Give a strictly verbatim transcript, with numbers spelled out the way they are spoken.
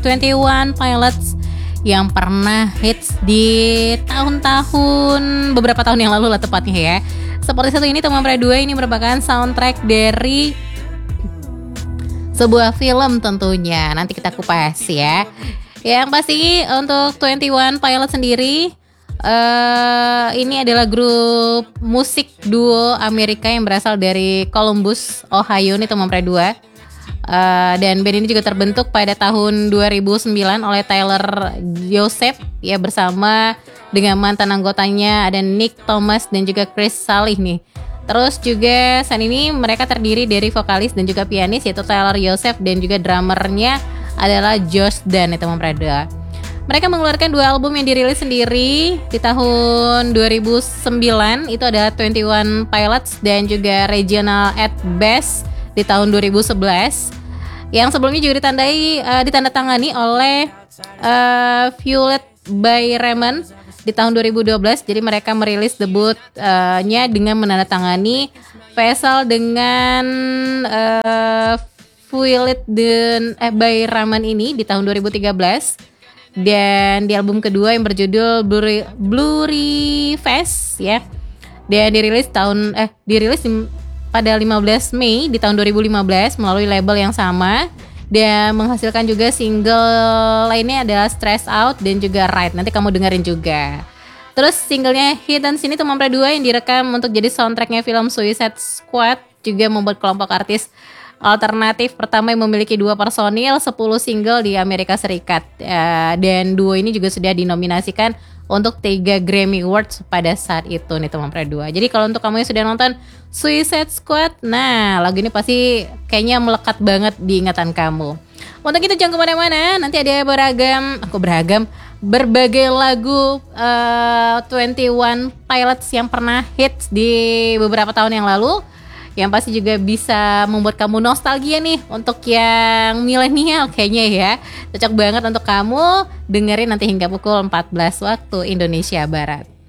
Twenty One Pilots yang pernah hits di tahun-tahun beberapa tahun yang lalu lah tepatnya ya. Seperti satu ini, Tomb Raider dua ini merupakan soundtrack dari sebuah film tentunya. Nanti kita kupas ya. Yang pasti untuk Twenty One Pilots sendiri, uh, ini adalah grup musik duo Amerika yang berasal dari Columbus, Ohio nih, Tomb Raider dua. Uh, dan band ini juga terbentuk pada tahun dua ribu sembilan oleh Tyler Joseph ya, bersama dengan mantan anggotanya ada Nick Thomas dan juga Chris Salih nih. Terus juga saat ini mereka terdiri dari vokalis dan juga pianis yaitu Tyler Joseph, dan juga drummernya adalah Josh Dan itu memperada. Mereka mengeluarkan dua album yang dirilis sendiri di tahun dua ribu sembilan, itu adalah Twenty One Pilots dan juga Regional at Best di tahun dua ribu sebelas. Yang sebelumnya juga ditandai uh, ditandatangani oleh uh, Violet by Raymond di tahun dua ribu dua belas. Jadi mereka merilis debutnya uh, dengan menandatangani Vessel dengan uh, Violet dan eh, by Raymond ini di tahun dua ribu tiga belas. Dan di album kedua yang berjudul Blurry, Blurry Face ya, dia dirilis tahun eh dirilis di, pada lima belas Mei di tahun dua ribu lima belas melalui label yang sama, dan menghasilkan juga single lainnya adalah Stress Out dan juga Ride. Nanti kamu dengerin juga. Terus singlenya Hidden Sini Tomb Raider dua yang direkam untuk jadi soundtracknya film Suicide Squad juga membuat kelompok artis alternatif pertama yang memiliki dua personil, sepuluh single di Amerika Serikat. Uh, dan duo ini juga sudah dinominasikan untuk tiga Grammy Awards pada saat itu nih Tomb Raider dua. Jadi kalau untuk kamu yang sudah nonton Suicide Squad, nah lagu ini pasti kayaknya melekat banget di ingatan kamu. Untuk itu jangan kemana-mana, nanti ada beragam, aku beragam, berbagai lagu uh, Twenty One Pilots yang pernah hits di beberapa tahun yang lalu, yang pasti juga bisa membuat kamu nostalgia nih. Untuk yang milenial kayaknya ya cocok banget untuk kamu dengerin nanti hingga pukul empat belas waktu Indonesia Barat.